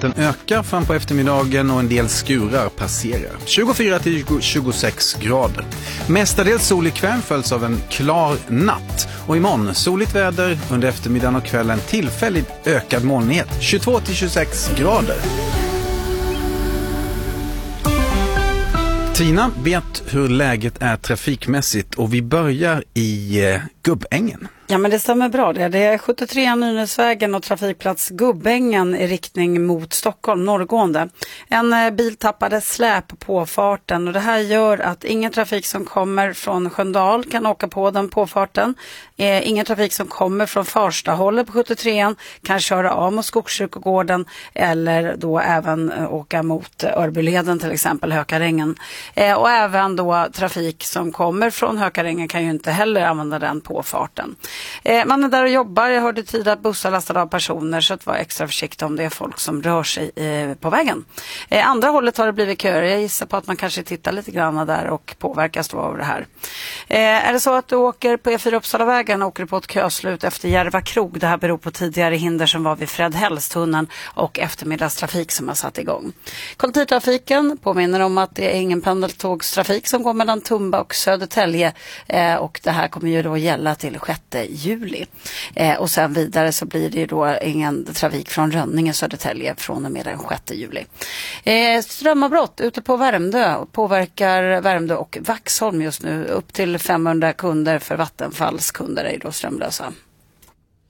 Luftfuktigheten ökar fram på eftermiddagen och en del skurar passerar. 24-26 grader. Mestadels sol ikväll följs av en klar natt. Och imorgon soligt väder under eftermiddagen och kvällen tillfälligt ökad molnighet. 22-26 grader. Tina vet hur läget är trafikmässigt och vi börjar i Gubbängen. Ja, men det stämmer bra det. Det är 73 Nynäsvägen och trafikplats Gubbängen i riktning mot Stockholm, norrgående. En bil tappade släp på farten och det här gör att ingen trafik som kommer från Sköndal kan åka på den påfarten. Ingen trafik som kommer från Farstahållet på 73 kan köra av mot Skogskyrkogården eller då även åka mot Örbyleden till exempel, Hökarängen. Och även då trafik som kommer från Hökarängen kan ju inte heller använda den påfarten. Man är där och jobbar. Jag hörde tidigare att bussar lastade av personer, så att vara extra försiktig om det är folk som rör sig på vägen. Andra hållet har det blivit köer. Jag gissar på att man kanske tittar lite grann där och påverkas då av det här. Är det så att du åker på E4 Uppsalavägen och åker på ett köslut efter Järva krog? Det här beror på tidigare hinder som var vid Fredhällstunneln och eftermiddagstrafik som har satt igång. Kollektivtrafiken påminner om att det är ingen pendeltågstrafik som går mellan Tumba och Södertälje och det här kommer ju då gälla till 6 juli. Och sen vidare så blir det då ingen trafik från Rönninge Södertälje från och med den 6 juli. Strömavbrott ute på Värmdö påverkar Värmdö och Vaxholm just nu. Upp till 500 kunder för Vattenfalls kunder är då strömlösa.